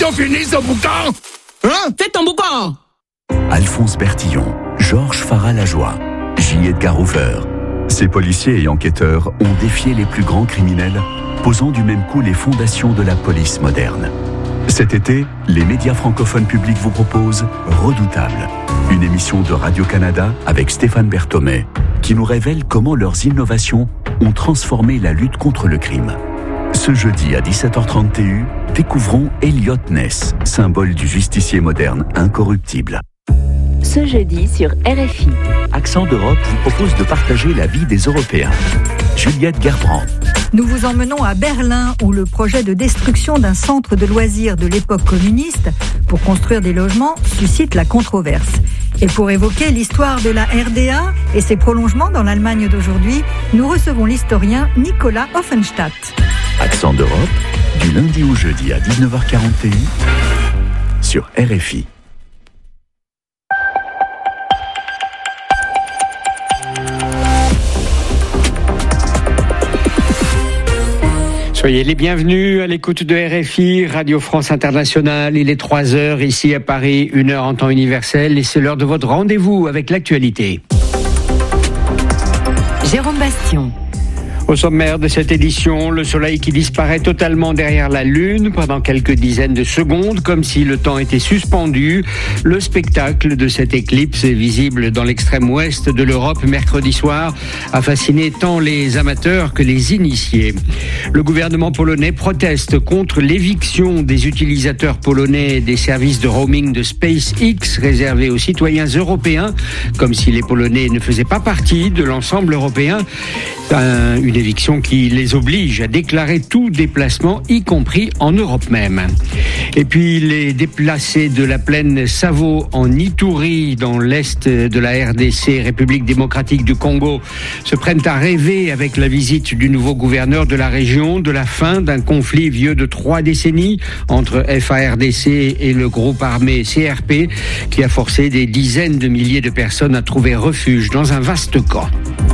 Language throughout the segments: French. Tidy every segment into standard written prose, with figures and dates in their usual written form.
bientôt fini ce boucan. Hein? Fais ton boucan. Alphonse Bertillon, Georges Farah-Lajoie, J. Edgar Hoover. Ces policiers et enquêteurs ont défié les plus grands criminels, posant du même coup les fondations de la police moderne. Cet été, les médias francophones publics vous proposent Redoutable, une émission de Radio-Canada avec Stéphane Berthomé, qui nous révèle comment leurs innovations ont transformé la lutte contre le crime. Ce jeudi à 17h30 TU, découvrons Elliot Ness, symbole du justicier moderne incorruptible. Ce jeudi sur RFI. Accent d'Europe vous propose de partager la vie des Européens. Juliette Gerbrand. Nous vous emmenons à Berlin où le projet de destruction d'un centre de loisirs de l'époque communiste pour construire des logements suscite la controverse. Et pour évoquer l'histoire de la RDA et ses prolongements dans l'Allemagne d'aujourd'hui, nous recevons l'historien Nicolas Offenstadt. Accent d'Europe, du lundi au jeudi à 19h40 TU sur RFI. Soyez les bienvenus à l'écoute de RFI, Radio France Internationale. Il est 3h ici à Paris, 1h en temps universel et c'est l'heure de votre rendez-vous avec l'actualité. Jérôme Bastion. Au sommaire de cette édition, le soleil qui disparaît totalement derrière la lune pendant quelques dizaines de secondes, comme si le temps était suspendu. Le spectacle de cette éclipse, visible dans l'extrême ouest de l'Europe mercredi soir, a fasciné tant les amateurs que les initiés. Le gouvernement polonais proteste contre l'éviction des utilisateurs polonais des services de roaming de SpaceX réservés aux citoyens européens, comme si les Polonais ne faisaient pas partie de l'ensemble européen. Une éviction qui les oblige à déclarer tout déplacement, y compris en Europe même. Et puis les déplacés de la plaine Savo en Ituri, dans l'est de la RDC, République démocratique du Congo, se prennent à rêver avec la visite du nouveau gouverneur de la région de la fin d'un conflit vieux de 3 décennies entre FARDC et le groupe armé CRP, qui a forcé des dizaines de milliers de personnes à trouver refuge dans un vaste camp.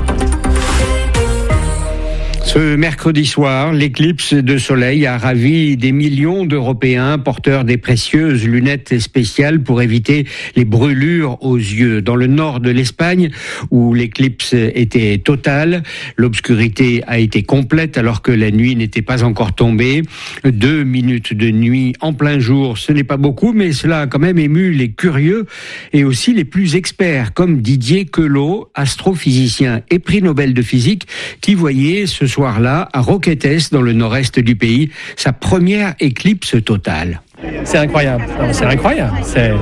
Ce mercredi soir, l'éclipse de soleil a ravi des millions d'Européens porteurs des précieuses lunettes spéciales pour éviter les brûlures aux yeux. Dans le nord de l'Espagne, où l'éclipse était totale, l'obscurité a été complète alors que la nuit n'était pas encore tombée. 2 minutes de nuit en plein jour, ce n'est pas beaucoup, mais cela a quand même ému les curieux et aussi les plus experts, comme Didier Queloz, astrophysicien et prix Nobel de physique, qui voyait ce soir-là, à Roquetes, dans le nord-est du pays, sa première éclipse totale. C'est incroyable. Non, c'est incroyable.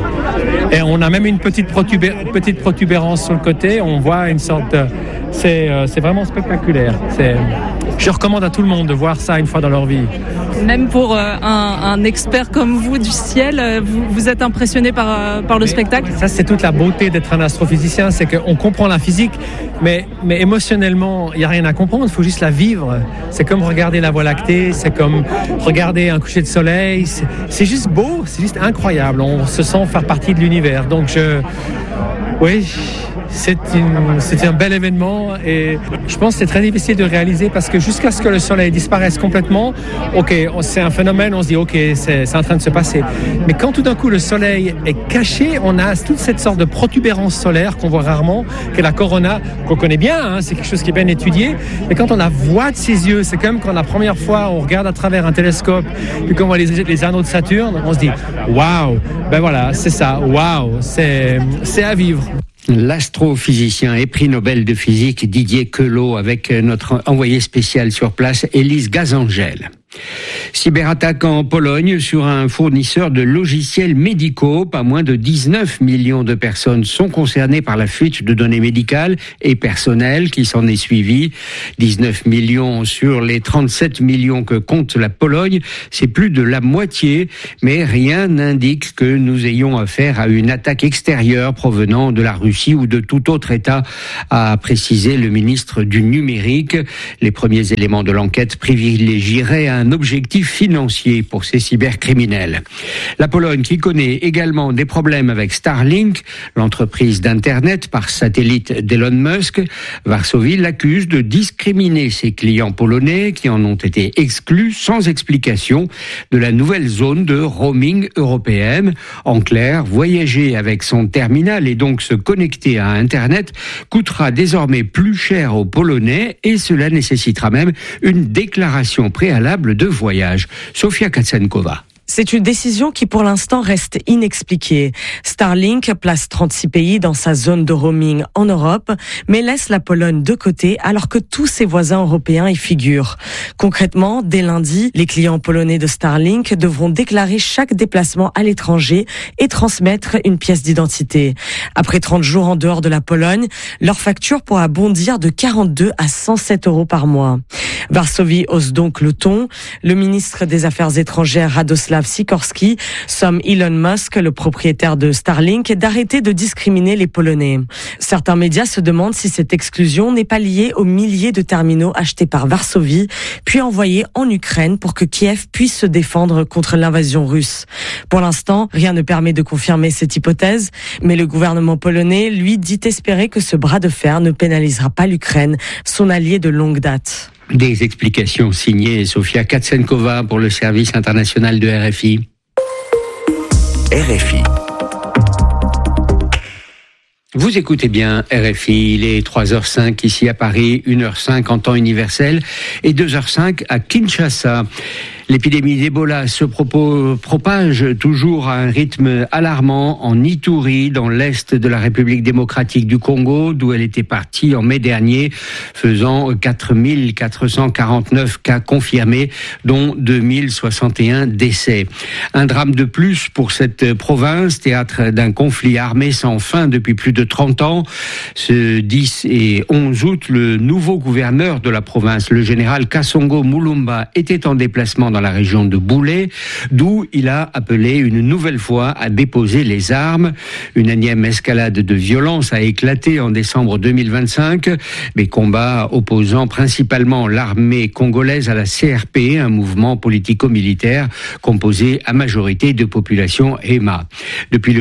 Et on a même une petite protubérance sur le côté. On voit une sorte de... C'est vraiment spectaculaire. Je recommande à tout le monde de voir ça une fois dans leur vie. Même pour un expert comme vous du ciel, vous êtes impressionné par le spectacle? Ça, c'est toute la beauté d'être un astrophysicien, c'est qu'on comprend la physique, mais émotionnellement, il n'y a rien à comprendre, il faut juste la vivre. C'est comme regarder la Voie lactée, c'est comme regarder un coucher de soleil, c'est juste beau, c'est juste incroyable, on se sent faire partie de l'univers. Donc oui, c'est un bel événement et je pense que c'est très difficile de réaliser parce que jusqu'à ce que le soleil disparaisse complètement, ok, c'est un phénomène, on se dit ok, c'est en train de se passer. Mais quand tout d'un coup le soleil est caché, on a toute cette sorte de protubérance solaire qu'on voit rarement, qu'est la corona, qu'on connaît bien, hein, c'est quelque chose qui est bien étudié. Mais quand on la voit de ses yeux, c'est comme quand la première fois on regarde à travers un télescope puis qu'on voit les anneaux de Saturne, on se dit waouh, ben voilà, c'est ça, waouh, c'est à vivre. L'astrophysicien et prix Nobel de physique Didier Queloz avec notre envoyé spécial sur place, Élise Gazangel. Cyberattaque en Pologne sur un fournisseur de logiciels médicaux. Pas moins de 19 millions de personnes sont concernées par la fuite de données médicales et personnelles qui s'en est suivie. 19 millions sur les 37 millions que compte la Pologne. C'est plus de la moitié, mais rien n'indique que nous ayons affaire à une attaque extérieure provenant de la Russie ou de tout autre État, a précisé le ministre du Numérique. Les premiers éléments de l'enquête privilégieraient un objectif actifs financiers pour ces cybercriminels. La Pologne qui connaît également des problèmes avec Starlink, l'entreprise d'Internet par satellite d'Elon Musk. Varsovie l'accuse de discriminer ses clients polonais qui en ont été exclus sans explication de la nouvelle zone de roaming européenne. En clair, voyager avec son terminal et donc se connecter à Internet coûtera désormais plus cher aux Polonais et cela nécessitera même une déclaration préalable de voyage. Sofia Katsenkova. C'est une décision qui pour l'instant reste inexpliquée. Starlink place 36 pays dans sa zone de roaming en Europe, mais laisse la Pologne de côté alors que tous ses voisins européens y figurent. Concrètement, dès lundi, les clients polonais de Starlink devront déclarer chaque déplacement à l'étranger et transmettre une pièce d'identité. Après 30 jours en dehors de la Pologne, leur facture pourra bondir de 42 à 107 € par mois. Varsovie hausse donc le ton. Le ministre des Affaires étrangères Radoslav Sikorski somme Elon Musk, le propriétaire de Starlink, d'arrêter de discriminer les Polonais. Certains médias se demandent si cette exclusion n'est pas liée aux milliers de terminaux achetés par Varsovie, puis envoyés en Ukraine pour que Kiev puisse se défendre contre l'invasion russe. Pour l'instant, rien ne permet de confirmer cette hypothèse, mais le gouvernement polonais, lui, dit espérer que ce bras de fer ne pénalisera pas l'Ukraine, son allié de longue date. Des explications signées Sofia Katsenkova pour le service international de RFI. RFI. Vous écoutez bien RFI, il est 3h05 ici à Paris, 1h05 en temps universel et 2h05 à Kinshasa. L'épidémie d'Ebola se propage toujours à un rythme alarmant en Ituri, dans l'est de la République démocratique du Congo, d'où elle était partie en mai dernier, faisant 4449 cas confirmés, dont 2061 décès. Un drame de plus pour cette province, théâtre d'un conflit armé sans fin depuis plus de 30 ans. Ce 10 et 11 août, le nouveau gouverneur de la province, le général Kasongo Mulumba, était en déplacement dans la région de Boulé, d'où il a appelé une nouvelle fois à déposer les armes. Une énième escalade de violence a éclaté en décembre 2025, les combats opposant principalement l'armée congolaise à la CRP, un mouvement politico-militaire composé à majorité de population Hema. Depuis,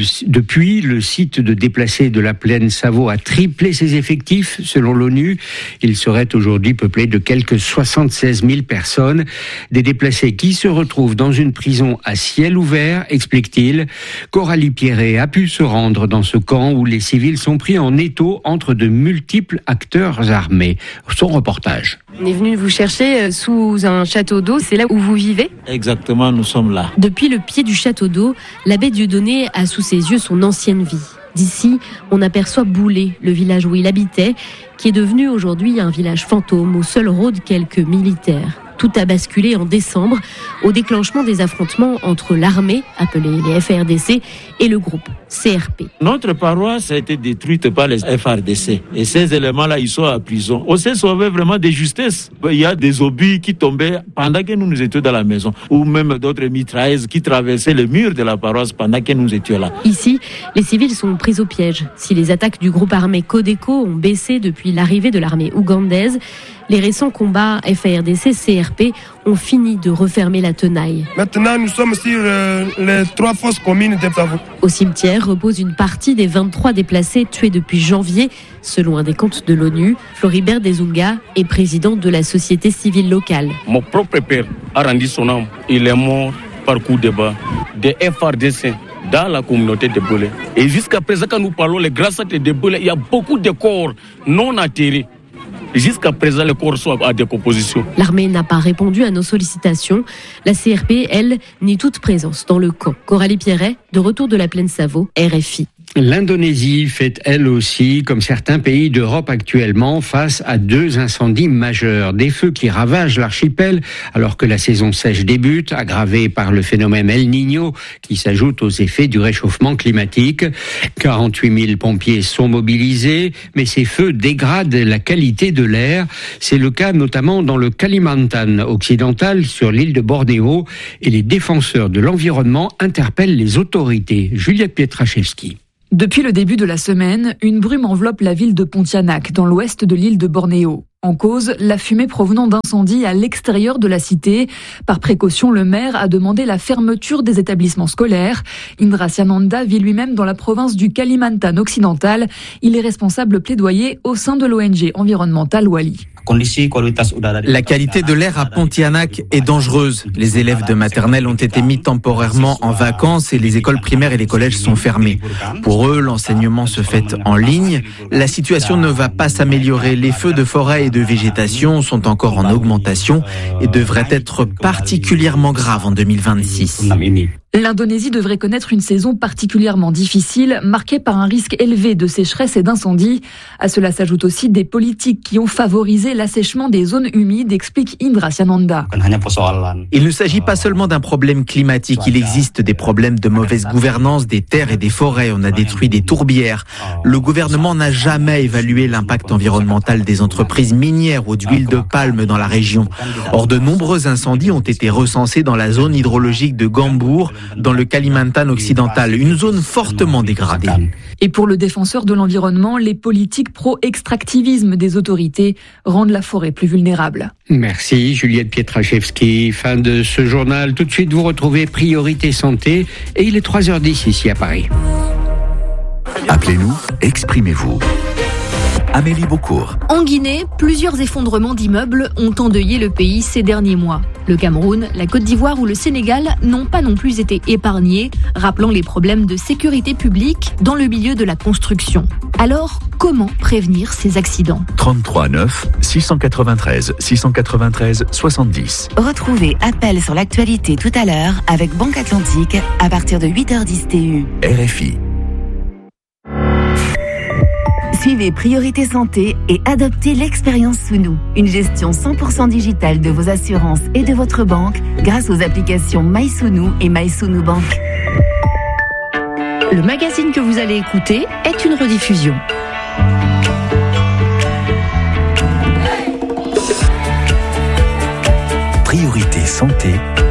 le site de déplacés de la plaine Savo a triplé ses effectifs, selon l'ONU. Il serait aujourd'hui peuplé de quelques 76 000 personnes. Des déplacés qui se retrouvent dans une prison à ciel ouvert, explique-t-il. Coralie Pierret a pu se rendre dans ce camp où les civils sont pris en étau entre de multiples acteurs armés. Son reportage. On est venu vous chercher sous un château d'eau, c'est là où vous vivez ? Exactement, nous sommes là. Depuis le pied du château d'eau, l'abbé Dieudonné a sous ses yeux son ancienne vie. D'ici, on aperçoit Boulé, le village où il habitait, qui est devenu aujourd'hui un village fantôme où seuls rôdent quelques militaires. Tout a basculé en décembre au déclenchement des affrontements entre l'armée, appelée les FARDC, et le groupe CRP. Notre paroisse a été détruite par les FARDC. Et ces éléments-là, ils sont à prison. On s'est sauvé vraiment de justesse. Il y a des obus qui tombaient pendant que nous étions dans la maison. Ou même d'autres mitrailleuses qui traversaient le mur de la paroisse pendant que nous étions là. Ici, les civils sont pris au piège. Si les attaques du groupe armé Codeco ont baissé depuis l'arrivée de l'armée ougandaise, les récents combats FARDC-CRP ont fini de refermer la tenaille. Maintenant, nous sommes sur les 3 fosses communes de Savo. Au cimetière repose une partie des 23 déplacés tués depuis janvier, selon un décompte de l'ONU. Floribert Desunga est président de la société civile locale. Mon propre père a rendu son âme. Il est mort par coup de bas des FARDC dans la communauté de Boulé. Et jusqu'à présent, quand nous parlons, les grâces de Boulé, il y a beaucoup de corps non atterrés. Jusqu'à présent, les corps sont à décomposition. L'armée n'a pas répondu à nos sollicitations. La CRP, elle, nie toute présence dans le camp. Coralie Pierret, de retour de la plaine Savo, RFI. L'Indonésie fait elle aussi, comme certains pays d'Europe actuellement, face à 2 incendies majeurs. Des feux qui ravagent l'archipel alors que la saison sèche débute, aggravée par le phénomène El Niño qui s'ajoute aux effets du réchauffement climatique. 48 000 pompiers sont mobilisés, mais ces feux dégradent la qualité de l'air. C'est le cas notamment dans le Kalimantan occidental, sur l'île de Bornéo, et les défenseurs de l'environnement interpellent les autorités. Juliette Pietraszewski. Depuis le début de la semaine, une brume enveloppe la ville de Pontianak, dans l'ouest de l'île de Bornéo. En cause, la fumée provenant d'incendies à l'extérieur de la cité. Par précaution, le maire a demandé la fermeture des établissements scolaires. Indra Siananda vit lui-même dans la province du Kalimantan occidental. Il est responsable plaidoyer au sein de l'ONG environnementale Wali. La qualité de l'air à Pontianak est dangereuse. Les élèves de maternelle ont été mis temporairement en vacances et les écoles primaires et les collèges sont fermés. Pour eux, l'enseignement se fait en ligne. La situation ne va pas s'améliorer. Les feux de forêt et de végétation sont encore en augmentation et devraient être particulièrement graves en 2026. L'Indonésie devrait connaître une saison particulièrement difficile, marquée par un risque élevé de sécheresse et d'incendie. À cela s'ajoutent aussi des politiques qui ont favorisé l'assèchement des zones humides, explique Indra Siananda. Il ne s'agit pas seulement d'un problème climatique, il existe des problèmes de mauvaise gouvernance des terres et des forêts. On a détruit des tourbières. Le gouvernement n'a jamais évalué l'impact environnemental des entreprises minières ou d'huile de palme dans la région. Or, de nombreux incendies ont été recensés dans la zone hydrologique de Gambur, dans le Kalimantan occidental, une zone fortement dégradée. Et pour le défenseur de l'environnement, les politiques pro-extractivisme des autorités rendent la forêt plus vulnérable. Merci Juliette Pietraszewski. Fin de ce journal. Tout de suite, vous retrouvez Priorité Santé et il est 3h10 ici à Paris. Appelez-nous, exprimez-vous. Amélie Beaucourt. En Guinée, plusieurs effondrements d'immeubles ont endeuillé le pays ces derniers mois. Le Cameroun, la Côte d'Ivoire ou le Sénégal n'ont pas non plus été épargnés, rappelant les problèmes de sécurité publique dans le milieu de la construction. Alors, comment prévenir ces accidents ? 33 9 693 693 70. Retrouvez Appel sur l'actualité tout à l'heure avec Banque Atlantique à partir de 8h10 TU. RFI. Suivez Priorité Santé et adoptez l'expérience Sounou, une gestion 100% digitale de vos assurances et de votre banque grâce aux applications MySounou et MySounou Bank. Le magazine que vous allez écouter est une rediffusion. Priorité Santé.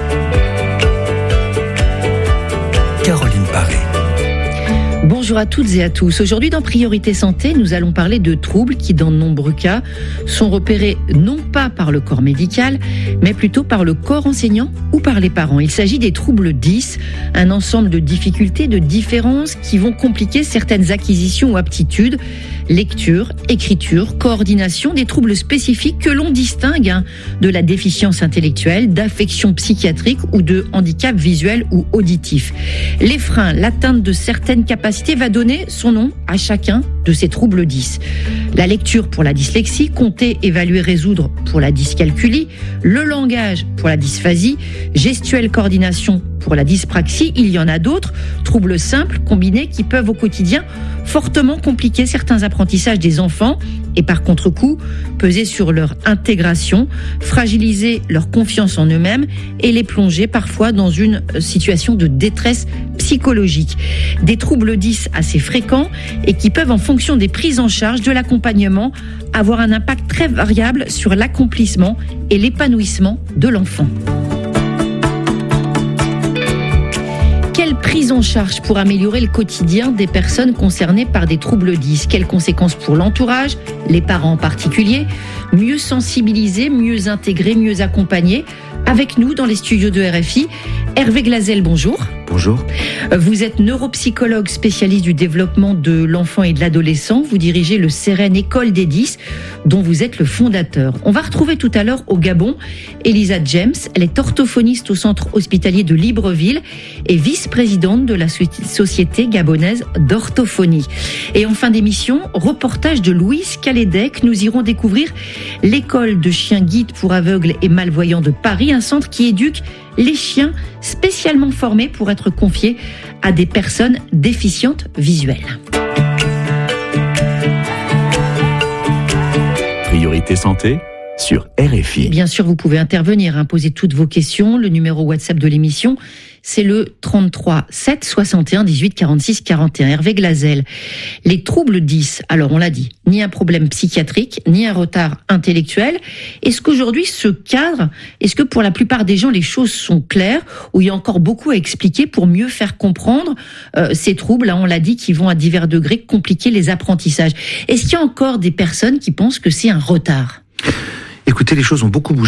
Caroline Paré. Bonjour à toutes et à tous. Aujourd'hui dans Priorité Santé, nous allons parler de troubles qui, dans de nombreux cas, sont repérés non pas par le corps médical, mais plutôt par le corps enseignant ou par les parents. Il s'agit des troubles 10, un ensemble de difficultés, de différences qui vont compliquer certaines acquisitions ou aptitudes, lecture, écriture, coordination, des troubles spécifiques que l'on distingue de la déficience intellectuelle, d'affections psychiatriques ou de handicap visuel ou auditif. Les freins, l'atteinte de certaines capacités va donner son nom à chacun de ces troubles 10. La lecture pour la dyslexie, compter, évaluer, résoudre pour la dyscalculie, le langage pour la dysphasie, gestuelle coordination pour la dyspraxie, il y en a d'autres, troubles simples, combinés, qui peuvent au quotidien fortement compliquer certains apprentissages des enfants et par contre-coup peser sur leur intégration, fragiliser leur confiance en eux-mêmes et les plonger parfois dans une situation de détresse psychologique. Des troubles 10 assez fréquents et qui peuvent, en fonction des prises en charge, de l'accompagnement, avoir un impact très variable sur l'accomplissement et l'épanouissement de l'enfant. Quelle prise en charge pour améliorer le quotidien des personnes concernées par des troubles 10 ? Quelles conséquences pour l'entourage, les parents en particulier ? Mieux sensibiliser, mieux intégrer, mieux accompagner ? Avec nous dans les studios de RFI, Hervé Glazel, bonjour. Bonjour. Vous êtes neuropsychologue spécialiste du développement de l'enfant et de l'adolescent. Vous dirigez le Seren École des 10, dont vous êtes le fondateur. On va retrouver tout à l'heure au Gabon Elisa James. Elle est orthophoniste au centre hospitalier de Libreville et vice-présidente de la Société gabonaise d'orthophonie. Et en fin d'émission, reportage de Louise Calédec. Nous irons découvrir l'école de chiens guides pour aveugles et malvoyants de Paris, un centre qui éduque les chiens spécialement formés pour être confiés à des personnes déficientes visuelles. Priorité Santé sur RFI. Bien sûr, vous pouvez intervenir, poser toutes vos questions. Le numéro WhatsApp de l'émission, c'est le 33 7 61 18 46 41. Hervé Glazel. Les troubles 10, alors on l'a dit, ni un problème psychiatrique, ni un retard intellectuel. Est-ce qu'aujourd'hui, ce cadre, est-ce que pour la plupart des gens, les choses sont claires ou il y a encore beaucoup à expliquer pour mieux faire comprendre ces troubles, on l'a dit, qui vont à divers degrés compliquer les apprentissages ? Est-ce qu'il y a encore des personnes qui pensent que c'est un retard ? Écoutez, les choses ont beaucoup bougé.